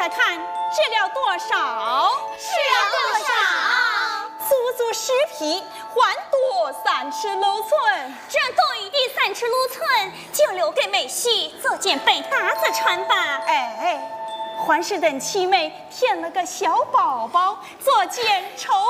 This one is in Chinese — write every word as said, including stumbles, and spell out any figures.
看值了多少？ 值了多少？ 足足十匹，还多三尺六寸。 这对的三尺六寸，就留给美婿做件背搭子穿吧。 哎，还是等七妹添了个小宝宝，做件绸